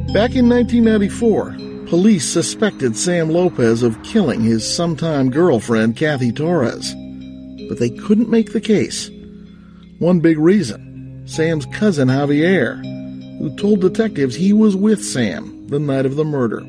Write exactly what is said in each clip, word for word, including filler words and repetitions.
Back in nineteen ninety-four, police suspected Sam Lopez of killing his sometime girlfriend, Kathy Torres. But they couldn't make the case. One big reason, Sam's cousin Javier, who told detectives he was with Sam the night of the murder.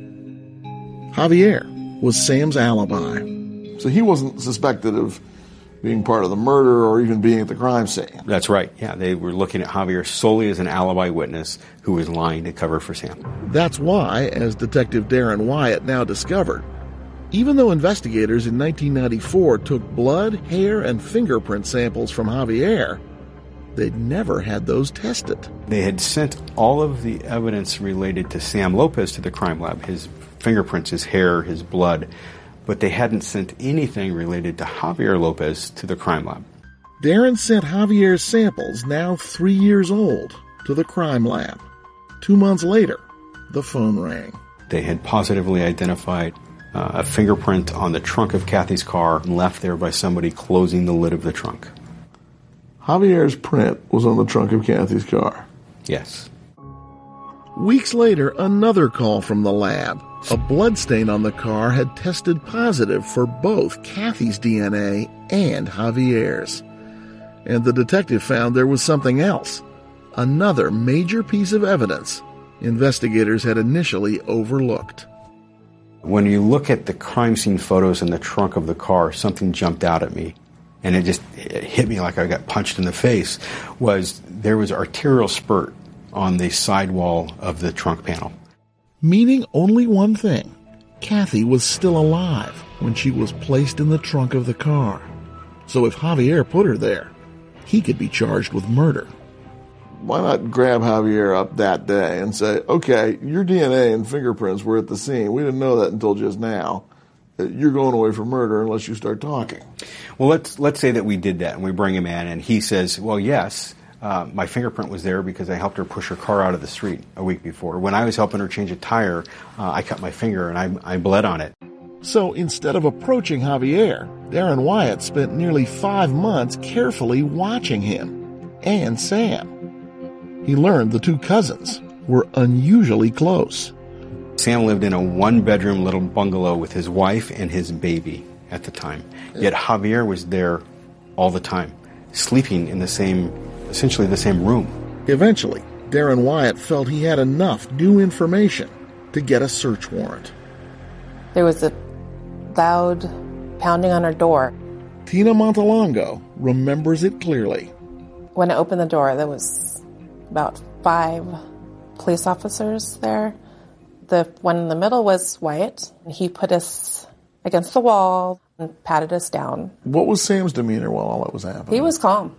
Javier was Sam's alibi. So he wasn't suspected of being part of the murder or even being at the crime scene. That's right. Yeah, they were looking at Javier solely as an alibi witness who was lying to cover for Sam. That's why, as Detective Darren Wyatt now discovered, even though investigators in nineteen ninety-four took blood, hair, and fingerprint samples from Javier, they'd never had those tested. They had sent all of the evidence related to Sam Lopez to the crime lab, his fingerprints, his hair, his blood, but they hadn't sent anything related to Javier Lopez to the crime lab. Darren sent Javier's samples, now three years old, to the crime lab. Two months later, the phone rang. They had positively identified uh, a fingerprint on the trunk of Kathy's car left there by somebody closing the lid of the trunk. Javier's print was on the trunk of Kathy's car. Yes. Weeks later, another call from the lab. A bloodstain on the car had tested positive for both Kathy's D N A and Javier's. And the detective found there was something else. Another major piece of evidence investigators had initially overlooked. When you look at the crime scene photos in the trunk of the car, something jumped out at me. And it just it hit me like I got punched in the face, was there was arterial spurt on the sidewall of the trunk panel. Meaning only one thing. Kathy was still alive when she was placed in the trunk of the car. So if Javier put her there, he could be charged with murder. Why not grab Javier up that day and say, okay, your D N A and fingerprints were at the scene. We didn't know that until just now. You're going away for murder unless you start talking. Well, let's let's say that we did that and we bring him in and he says, well, yes, uh, my fingerprint was there because I helped her push her car out of the street a week before. When I was helping her change a tire, uh, I cut my finger and I, I bled on it. So instead of approaching Javier, Darren Wyatt spent nearly five months carefully watching him and Sam. He learned the two cousins were unusually close. Sam lived in a one-bedroom little bungalow with his wife and his baby at the time. Yet Javier was there all the time, sleeping in the same, essentially the same room. Eventually, Darren Wyatt felt he had enough new information to get a search warrant. There was a loud pounding on her door. Tina Montalongo remembers it clearly. When I opened the door, there was about five police officers there. The one in the middle was Wyatt. He put us against the wall and patted us down. What was Sam's demeanor while all that was happening? He was calm.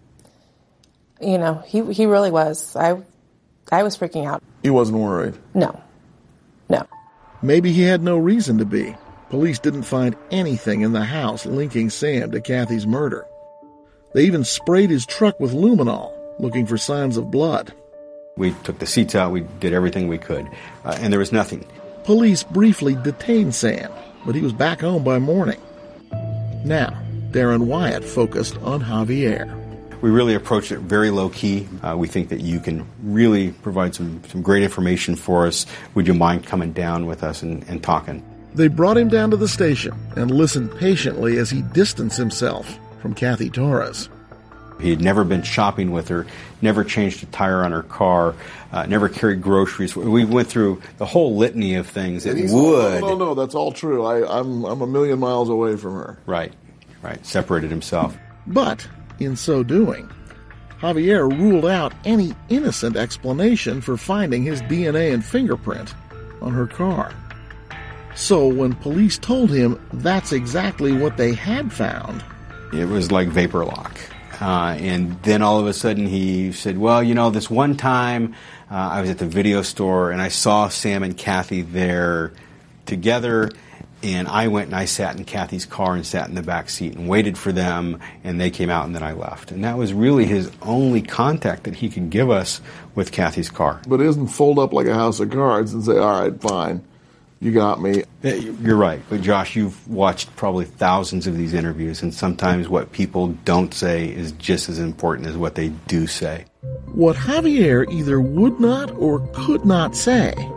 You know, he he really was. I I was freaking out. He wasn't worried? No. No. Maybe he had no reason to be. Police didn't find anything in the house linking Sam to Kathy's murder. They even sprayed his truck with luminol, looking for signs of blood. We took the seats out, we did everything we could, uh, and there was nothing. Police briefly detained Sam, but he was back home by morning. Now, Darren Wyatt focused on Javier. We really approached it very low-key. Uh, we think that you can really provide some, some great information for us. Would you mind coming down with us and, and talking? They brought him down to the station and listened patiently as he distanced himself from Kathy Torres. He had never been shopping with her, never changed a tire on her car, uh, never carried groceries. We went through the whole litany of things that would... No, no, no, that's all true. I, I'm, I'm a million miles away from her. Right, right, separated himself. But, in so doing, Javier ruled out any innocent explanation for finding his D N A and fingerprint on her car. So when police told him that's exactly what they had found... It was like vapor lock. Uh, and then all of a sudden he said, well, you know, this one time uh, I was at the video store and I saw Sam and Kathy there together, and I went and I sat in Kathy's car and sat in the back seat and waited for them, and they came out and then I left. And that was really his only contact that he could give us with Kathy's car. But it isn't fold up like a house of cards and say, all right, fine. You got me. You're right. But Josh, you've watched probably thousands of these interviews, and sometimes what people don't say is just as important as what they do say. What Javier either would not or could not say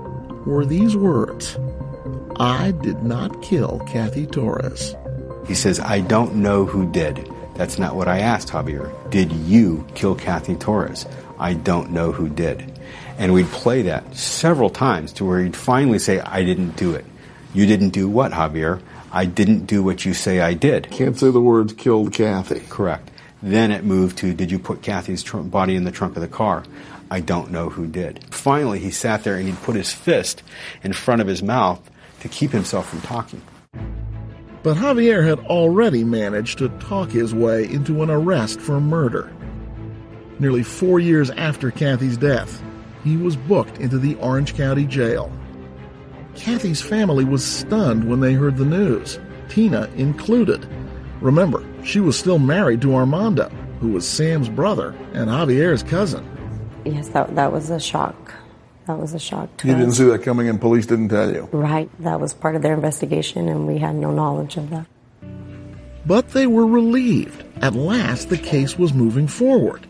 were these words: "I did not kill Kathy Torres." He says, "I don't know who did." That's not what I asked, Javier. "Did you kill Kathy Torres?" "I don't know who did." And we'd play that several times to where he'd finally say, "I didn't do it." "You didn't do what, Javier?" "I didn't do what you say I did." Can't say the words "killed Kathy." Correct. Then it moved to, "Did you put Kathy's tr- body in the trunk of the car?" "I don't know who did." Finally, he sat there and he'd put his fist in front of his mouth to keep himself from talking. But Javier had already managed to talk his way into an arrest for murder. Nearly four years after Kathy's death, he was booked into the Orange County Jail. Kathy's family was stunned when they heard the news, Tina included. Remember, she was still married to Armando, who was Sam's brother and Javier's cousin. Yes, that that was a shock. That was a shock to You us. didn't see that coming and police didn't tell you? Right. That was part of their investigation, and we had no knowledge of that. But they were relieved. At last, the case was moving forward.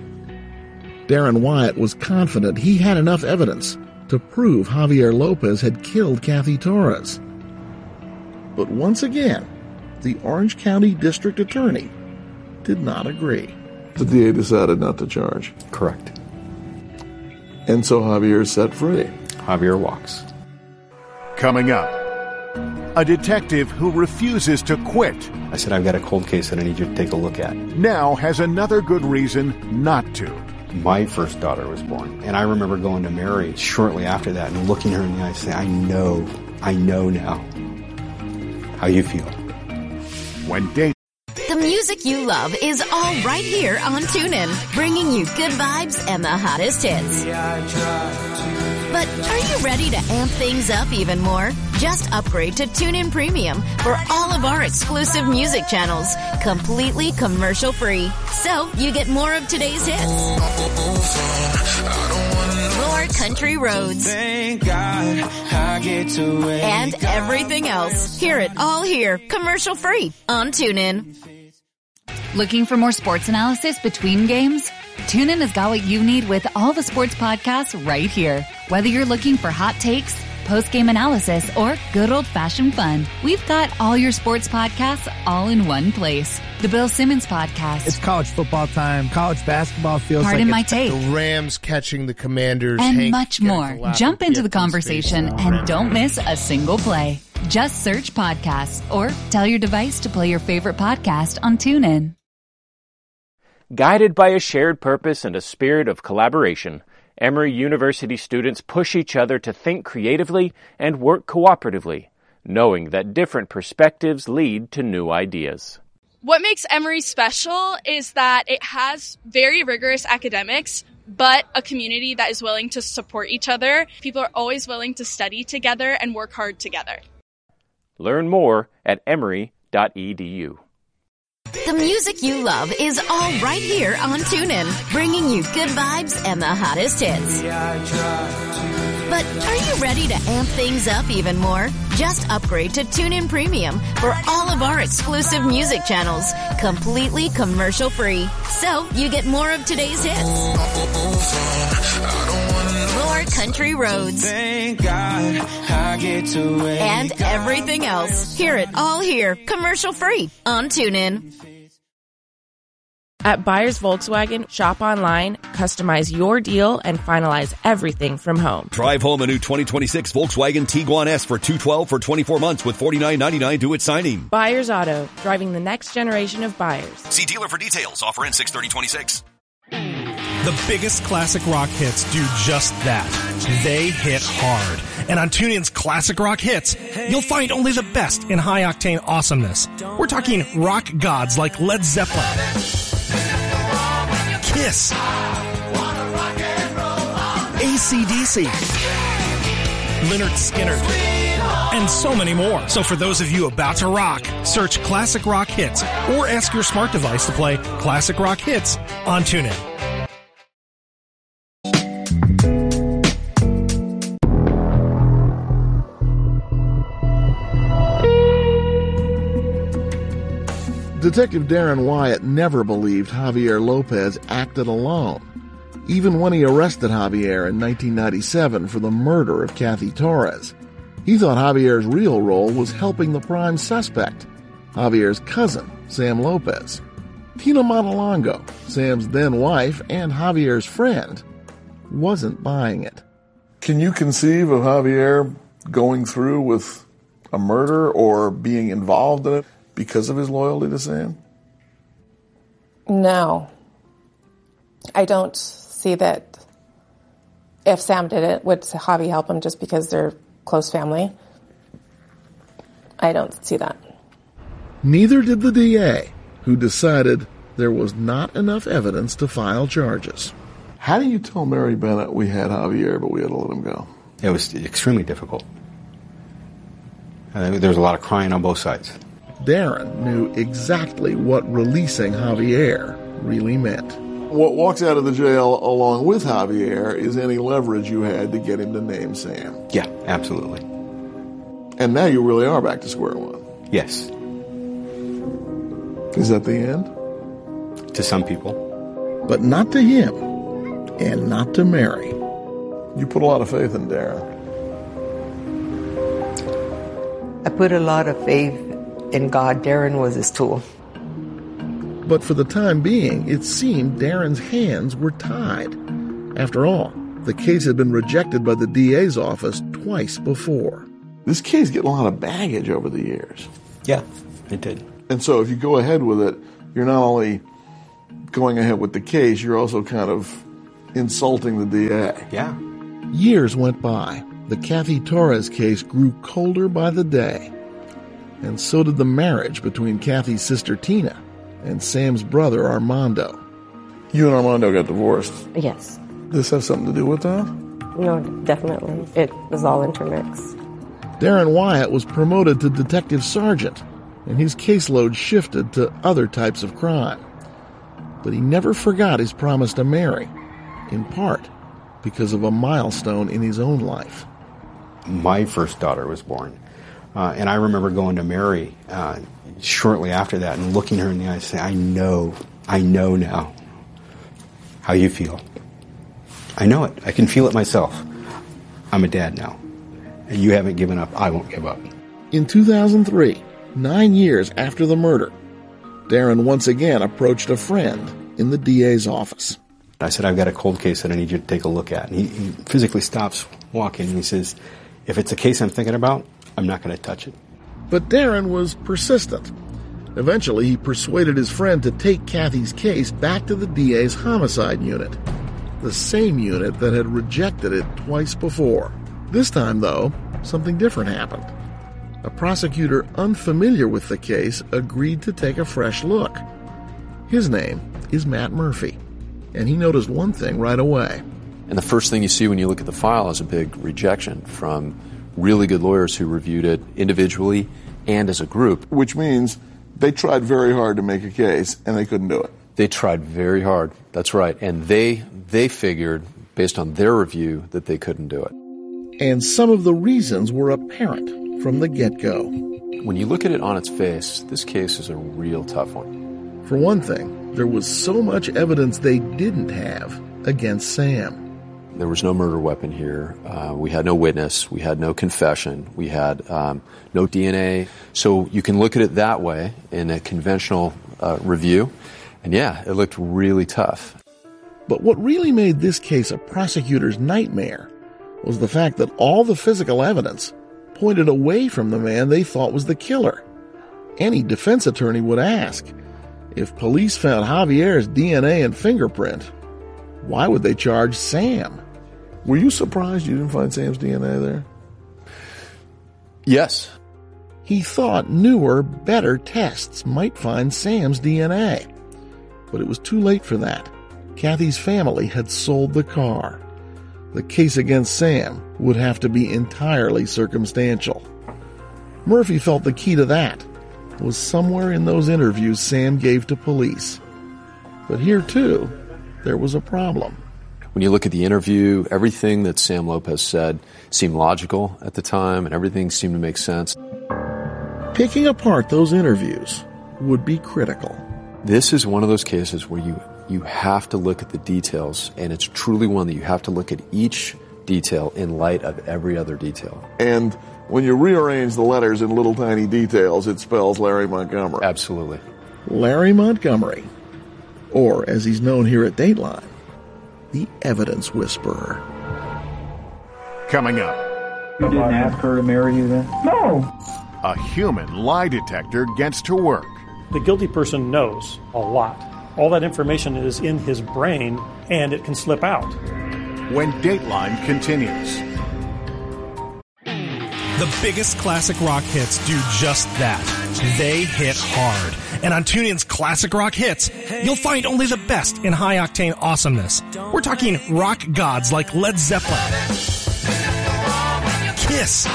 Darren Wyatt was confident he had enough evidence to prove Javier Lopez had killed Kathy Torres. But once again, the Orange County District Attorney did not agree. The D A decided not to charge. Correct. And so Javier is set free. Javier walks. Coming up, a detective who refuses to quit I said, "I've got a cold case that I need you to take a look at." now has another good reason not to. My first daughter was born, and I remember going to Mary shortly after that and looking her in the eye and saying, I know, I know now how you feel. When date The music you love is all right here on TuneIn, bringing you good vibes and the hottest hits. But are you ready to amp things up even more? Just upgrade to TuneIn Premium for all of our exclusive music channels, completely commercial-free. So you get more of today's hits, more country roads, Thank God I get to wake and everything else. Hear it all here, commercial-free on TuneIn. Looking for more sports analysis between games? TuneIn has got what you need with all the sports podcasts right here. Whether you're looking for hot takes, post-game analysis, or good old-fashioned fun, we've got all your sports podcasts all in one place. The Bill Simmons Podcast. It's college football time. College basketball feels Pardon like my it's take. the Rams catching the Commanders. And Hank much getting more. the lap Jump of into the Gibbs in conversation space. and don't miss a single play. Just search podcasts or tell your device to play your favorite podcast on TuneIn. Guided by a shared purpose and a spirit of collaboration, Emory University students push each other to think creatively and work cooperatively, knowing that different perspectives lead to new ideas. What makes Emory special is that it has very rigorous academics, but a community that is willing to support each other. People are always willing to study together and work hard together. Learn more at emory dot e d u. The music you love is all right here on TuneIn, bringing you good vibes and the hottest hits. But are you ready to amp things up even more? Just upgrade to TuneIn Premium for all of our exclusive music channels, completely commercial-free. So you get more of today's hits, more country roads, Thank God I get to wake and everything else. Hear it all here, commercial-free on TuneIn. At Buyers Volkswagen, shop online, customize your deal, and finalize everything from home. Drive home a new twenty twenty-six Volkswagen Tiguan S for two hundred twelve dollars for twenty-four months with forty-nine ninety-nine due at signing. Buyers Auto, driving the next generation of buyers. See dealer for details. Offer ends six thirty twenty-six. The biggest classic rock hits do just that. They hit hard. And on TuneIn's Classic Rock Hits, you'll find only the best in high-octane awesomeness. We're talking rock gods like Led Zeppelin, Kiss, A C D C, Lynyrd Skynyrd, and so many more. So for those of you about to rock, search Classic Rock Hits or ask your smart device to play Classic Rock Hits on TuneIn. Detective Darren Wyatt never believed Javier Lopez acted alone. even when he arrested Javier in nineteen ninety-seven for the murder of Kathy Torres. He thought Javier's real role was helping the prime suspect, Javier's cousin, Sam Lopez. Tina Montalongo, Sam's then wife and Javier's friend, wasn't buying it. Can you conceive of Javier going through with a murder or being involved in it because of his loyalty to Sam? No. I don't see that if Sam did it, would Javi help him just because they're close family? I don't see that. Neither did the D A, who decided there was not enough evidence to file charges. How do you tell Mary Bennett we had Javier, but we had to let him go? It was extremely difficult. Uh, there was a lot of crying on both sides. Darren knew exactly what releasing Javier really meant. What walks out of the jail along with Javier is any leverage you had to get him to name Sam. Yeah, absolutely. And now you really are back to square one. Yes. Is that the end? To some people. But not to him, and not to Mary. You put a lot of faith in Darren. I put a lot of faith in God. Darren was his tool. But for the time being, it seemed Darren's hands were tied. After all, the case had been rejected by the D A's office twice before. This case getting a lot of baggage over the years. Yeah, it did. And so if you go ahead with it, you're not only going ahead with the case, you're also kind of insulting the D A. Yeah. Years went by. The Kathy Torres case grew colder by the day. And so did the marriage between Kathy's sister Tina and Sam's brother Armando. You and Armando got divorced. Yes. Did this have something to do with that? No, definitely. It was all intermixed. Darren Wyatt was promoted to detective sergeant, and his caseload shifted to other types of crime. But he never forgot his promise to Mary, in part because of a milestone in his own life. My first daughter was born, uh, and I remember going to Mary uh, shortly after that and looking her in the eyes and saying, I know, I know now how you feel. I know it. I can feel it myself. I'm a dad now. And you haven't given up. I won't give up. In two thousand three, nine years after the murder, Darren once again approached a friend in the D A's office. I said, I've got a cold case that I need you to take a look at. And he, he physically stops walking and he says, if it's a case I'm thinking about, I'm not going to touch it. But Darren was persistent. Eventually, he persuaded his friend to take Kathy's case back to the D A's homicide unit, the same unit that had rejected it twice before. This time, though, something different happened. A prosecutor unfamiliar with the case agreed to take a fresh look. His name is Matt Murphy, and he noticed one thing right away. And the first thing you see when you look at the file is a big rejection from really good lawyers who reviewed it individually and as a group. Which means they tried very hard to make a case, and they couldn't do it. They tried very hard. That's right. And they they figured, based on their review, that they couldn't do it. And some of the reasons were apparent from the get-go. When you look at it on its face, this case is a real tough one. For one thing, there was so much evidence they didn't have against Sam. There was no murder weapon here. Uh, we had no witness. We had no confession. We had um, no D N A. So you can look at it that way in a conventional uh, review. And yeah, it looked really tough. But what really made this case a prosecutor's nightmare was the fact that all the physical evidence pointed away from the man they thought was the killer. Any defense attorney would ask, if police found Javier's D N A and fingerprint, why would they charge Sam? Were you surprised you didn't find Sam's D N A there? Yes. He thought newer, better tests might find Sam's D N A. But it was too late for that. Kathy's family had sold the car. The case against Sam would have to be entirely circumstantial. Murphy felt the key to that was somewhere in those interviews Sam gave to police. But here, too, there was a problem. When you look at the interview, everything that Sam Lopez said seemed logical at the time, and everything seemed to make sense. Picking apart those interviews would be critical. This is one of those cases where you you have to look at the details, and it's truly one that you have to look at each detail in light of every other detail. And when you rearrange the letters in little tiny details, it spells Larry Montgomery. Absolutely. Larry Montgomery, or as he's known here at Dateline, the Evidence Whisperer. Coming up. You didn't ask her to marry you then? No. A human lie detector gets to work. The guilty person knows a lot. All that information is in his brain, and it can slip out. When Dateline continues. The biggest classic rock hits do just that. They hit hard. And on TuneIn's Classic Rock Hits, you'll find only the best in high-octane awesomeness. We're talking rock gods like Led Zeppelin, Kiss,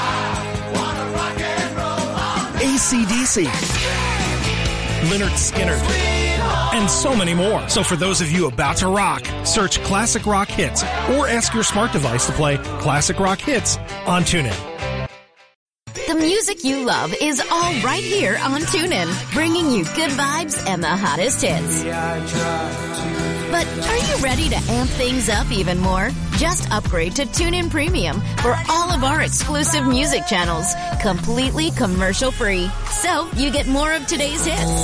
A C D C, Lynyrd Skynyrd, and so many more. So for those of you about to rock, search Classic Rock Hits or ask your smart device to play Classic Rock Hits on TuneIn. The music you love is all right here on TuneIn, bringing you good vibes and the hottest hits. But are you ready to amp things up even more? Just upgrade to TuneIn Premium for all of our exclusive music channels, completely commercial-free. So you get more of today's hits,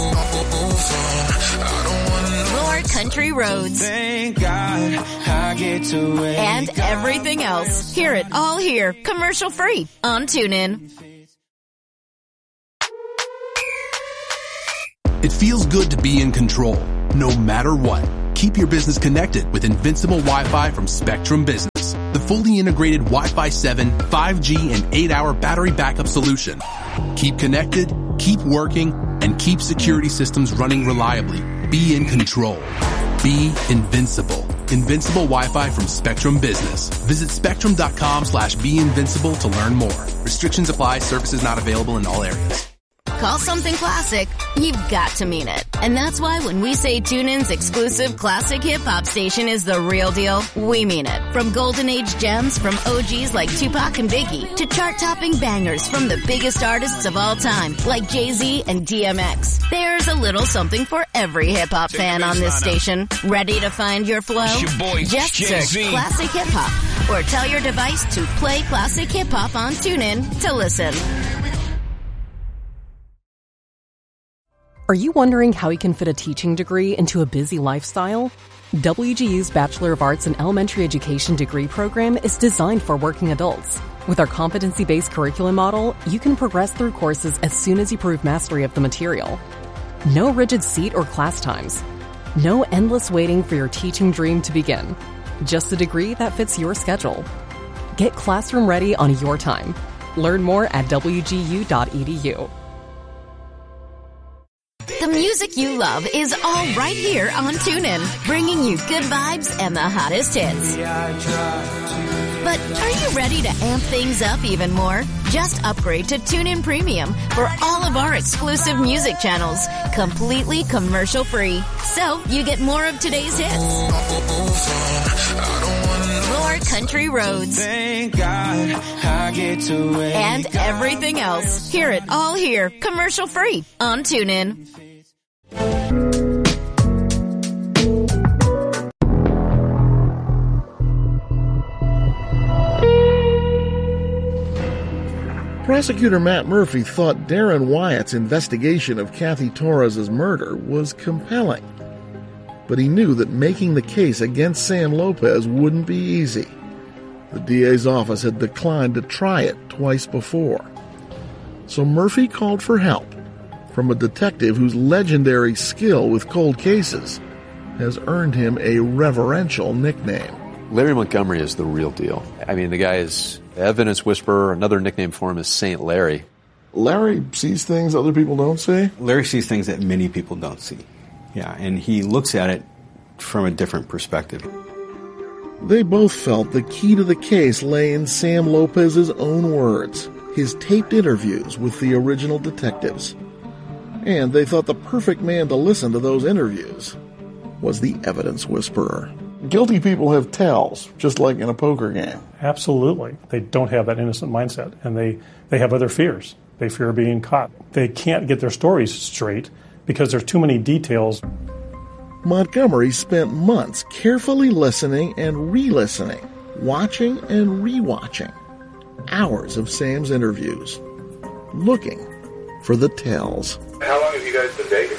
more country roads, Thank God I get to wake and everything else. Hear it all here, commercial-free on TuneIn. It feels good to be in control, no matter what. Keep your business connected with Invincible Wi-Fi from Spectrum Business, the fully integrated Wi-Fi seven, five G, and eight hour battery backup solution. Keep connected, keep working, and keep security systems running reliably. Be in control. Be invincible. Invincible Wi-Fi from Spectrum Business. Visit spectrum.com slash be invincible to learn more. Restrictions apply. Services not available in all areas. Call something classic, you've got to mean it. And that's why when we say TuneIn's exclusive classic hip-hop station is the real deal, we mean it. From golden age gems from O Gs like Tupac and Biggie to chart-topping bangers from the biggest artists of all time like Jay-Z and D M X. There's a little something for every hip-hop fan on this station. Ready to find your flow? Your boy, Just Jay-Z. search Classic Hip Hop or tell your device to play Classic Hip Hop on TuneIn to listen. Are you wondering how you can fit a teaching degree into a busy lifestyle? W G U's Bachelor of Arts in Elementary Education degree program is designed for working adults. With our competency-based curriculum model, you can progress through courses as soon as you prove mastery of the material. No rigid seat or class times. No endless waiting for your teaching dream to begin. Just a degree that fits your schedule. Get classroom ready on your time. Learn more at w g u dot e d u. The music you love is all right here on TuneIn, bringing you good vibes and the hottest hits. But are you ready to amp things up even more? Just upgrade to TuneIn Premium for all of our exclusive music channels, completely commercial-free. So you get more of today's hits, more country roads, Thank God I get to wake and everything else. Hear it all here, commercial-free on TuneIn. Prosecutor Matt Murphy thought Darren Wyatt's investigation of Kathy Torres' murder was compelling. But he knew that making the case against Sam Lopez wouldn't be easy. The D A's office had declined to try it twice before. So Murphy called for help from a detective whose legendary skill with cold cases has earned him a reverential nickname. Larry Montgomery is the real deal. I mean, the guy is evidence whisperer. Another nickname for him is Saint Larry. Larry sees things other people don't see? Larry sees things that many people don't see. Yeah, and he looks at it from a different perspective. They both felt the key to the case lay in Sam Lopez's own words, his taped interviews with the original detectives. And they thought the perfect man to listen to those interviews was the evidence whisperer. Guilty people have tells, just like in a poker game. Absolutely. They don't have that innocent mindset, and they, they have other fears. They fear being caught. They can't get their stories straight because there's too many details. Montgomery spent months carefully listening and re-listening, watching and re-watching hours of Sam's interviews, looking for the tells. How long have you guys been dating?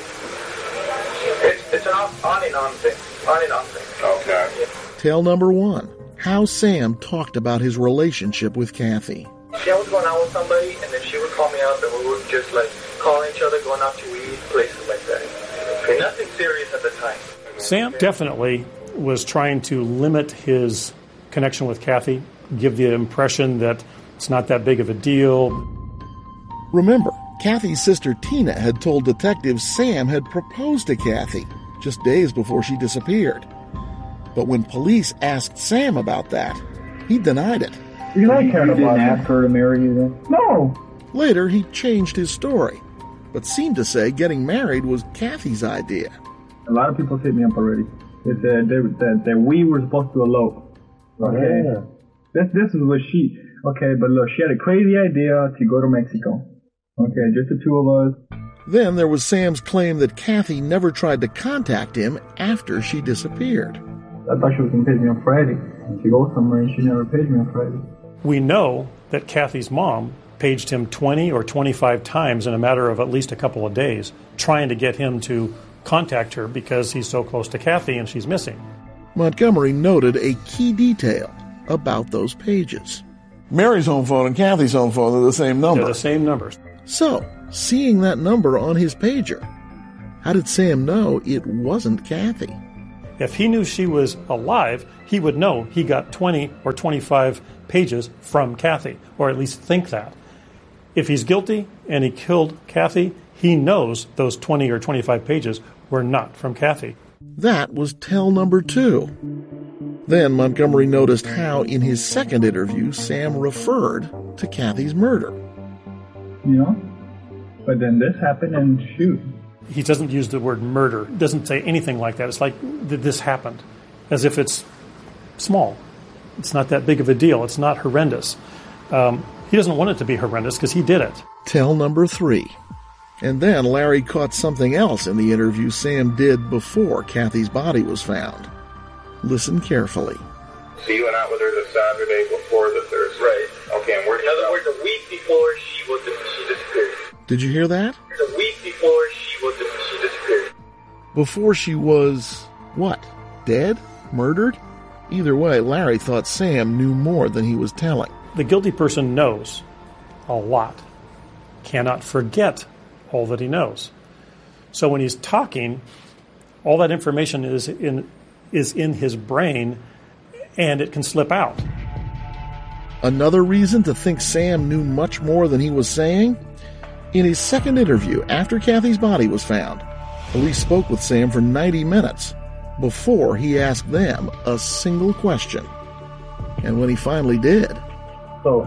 It's, it's an off, on and on thing. On and on thing. Okay. Yeah. Tell number one, how Sam talked about his relationship with Kathy. She was going out with somebody, and then she would call me up, and we would just like calling each other, going out to eat, places like that. Okay, nothing serious at the time. Sam definitely was trying to limit his connection with Kathy, give the impression that it's not that big of a deal. Remember, Kathy's sister Tina had told detectives Sam had proposed to Kathy just days before she disappeared. But when police asked Sam about that, he denied it. You like her, you didn't ask her to marry you then? No. Later, he changed his story, but seemed to say getting married was Kathy's idea. A lot of people hit me up already. They said they, that, that we were supposed to elope. Okay? Yeah. This, this is what she... Okay, but look, she had a crazy idea to go to Mexico. Okay, just the two of us. Then there was Sam's claim that Kathy never tried to contact him after she disappeared. I thought she was going to page me on Friday. And she goes somewhere and she never paged me on Friday. We know that Kathy's mom paged him twenty or twenty-five times in a matter of at least a couple of days, trying to get him to contact her because he's so close to Kathy and she's missing. Montgomery noted a key detail about those pages. Mary's home phone and Kathy's home phone are the same number. They're the same numbers. So, seeing that number on his pager, how did Sam know it wasn't Kathy? If he knew she was alive, he would know he got twenty or twenty-five pages from Kathy, or at least think that. If he's guilty and he killed Kathy, he knows those twenty or twenty-five pages were not from Kathy. That was tell number two. Then Montgomery noticed how, in his second interview, Sam referred to Kathy's murder. You know? But then this happened and shoot. He doesn't use the word murder. Doesn't say anything like that. It's like, did this happen? As if it's small. It's not that big of a deal. It's not horrendous. Um, he doesn't want it to be horrendous because he did it. Tell number three. And then Larry caught something else in the interview Sam did before Kathy's body was found. Listen carefully. So you went out with her the Saturday before the Thursday? Right. Okay, and where in other words, a week before she was she disappeared. Did you hear that? A week before she was she disappeared. Before she was what? Dead? Murdered? Either way, Larry thought Sam knew more than he was telling. The guilty person knows a lot. Cannot forget all that he knows. So when he's talking, all that information is in is in his brain, and it can slip out. Another reason to think Sam knew much more than he was saying? In his second interview after Kathy's body was found, police spoke with Sam for ninety minutes before he asked them a single question. And when he finally did... So,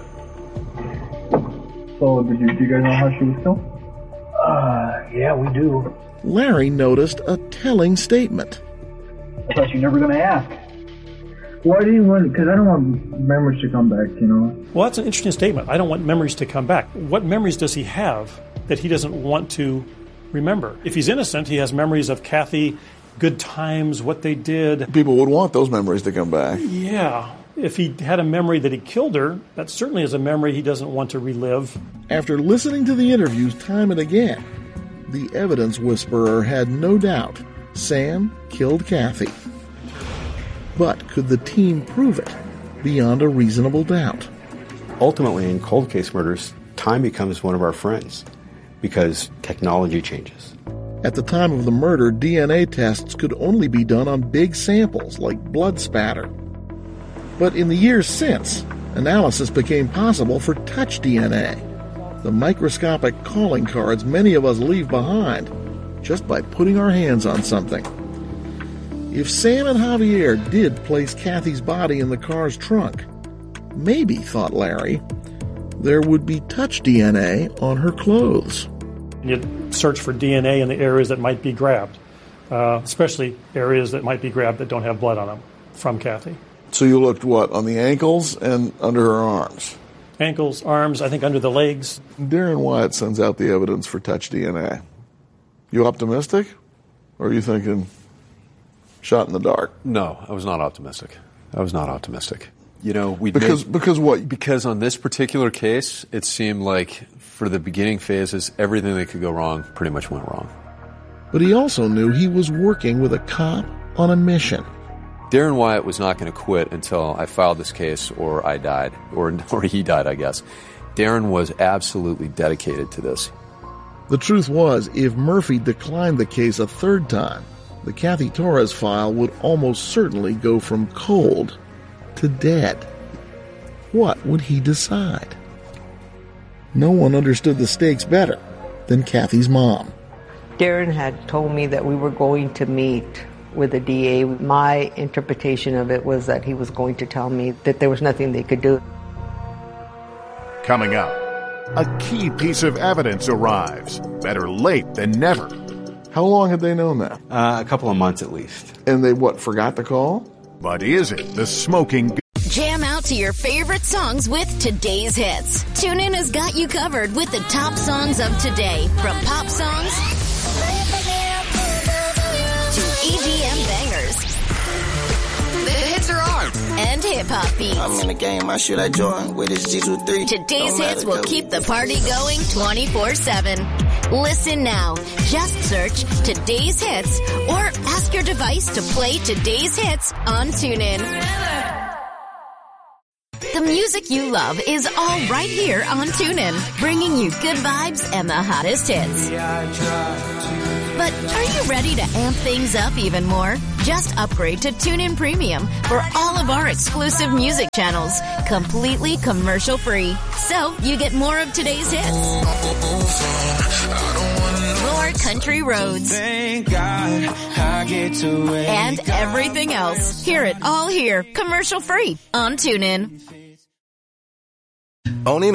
so did you, do you guys know how she was killed? Uh, yeah, we do. Larry noticed a telling statement. I thought you were never going to ask. Why do you want? Because I don't want memories to come back, you know. Well, that's an interesting statement. I don't want memories to come back. What memories does he have that he doesn't want to remember? If he's innocent, he has memories of Kathy, good times, what they did. People would want those memories to come back. Yeah. If he had a memory that he killed her, that certainly is a memory he doesn't want to relive. After listening to the interviews time and again, the evidence whisperer had no doubt Sam killed Kathy. But could the team prove it beyond a reasonable doubt? Ultimately, in cold case murders, time becomes one of our friends because technology changes. At the time of the murder, D N A tests could only be done on big samples like blood spatter. But in the years since, analysis became possible for touch D N A, the microscopic calling cards many of us leave behind just by putting our hands on something. If Sam and Javier did place Kathy's body in the car's trunk, maybe, thought Larry, there would be touch D N A on her clothes. You'd search for D N A in the areas that might be grabbed, uh, especially areas that might be grabbed that don't have blood on them from Kathy. So you looked, what, on the ankles and under her arms? Ankles, arms, I think under the legs. Darren Wyatt sends out the evidence for touch D N A. You optimistic? Or are you thinking, shot in the dark. No, I was not optimistic. I was not optimistic. You know, we because made, because what? Because on this particular case, it seemed like for the beginning phases, everything that could go wrong pretty much went wrong. But he also knew he was working with a cop on a mission. Darren Wyatt was not going to quit until I filed this case or I died, or or he died, I guess. Darren was absolutely dedicated to this. The truth was, if Murphy declined the case a third time, the Kathy Torres file would almost certainly go from cold to dead. What would he decide? No one understood the stakes better than Kathy's mom. Darren had told me that we were going to meet with the D A. My interpretation of it was that he was going to tell me that there was nothing they could do. Coming up, a key piece of evidence arrives. Better late than never. How long had they known that? Uh, a couple of months at least. And they, what, forgot to call? But is it the smoking gun? Jam out to your favorite songs with today's hits. TuneIn has got you covered with the top songs of today, from pop songs to E D M bangers. The hits are on. And hip-hop beats. I'm in the game, I should I join with this G twenty-three. Today's hits will keep the party going twenty-four seven. Listen now. Just search Today's Hits or ask your device to play Today's Hits on TuneIn. The music you love is all right here on TuneIn, bringing you good vibes and the hottest hits. But are you ready to amp things up even more? Just upgrade to TuneIn Premium for all of our exclusive music channels, completely commercial-free. So you get more of today's hits, more country roads, Thank God I get to wake and everything else. Hear it all here, commercial-free on TuneIn. Owning